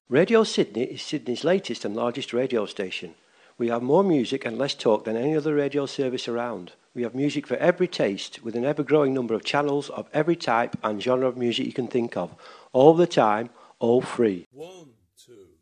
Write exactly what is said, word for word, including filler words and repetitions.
Radio Sydney is Sydney's latest and largest radio station. We have more music and less talk than any other radio service around. We have music for every taste, with an ever-growing number of channels of every type and genre of music you can think of. All the time, all free. One, two.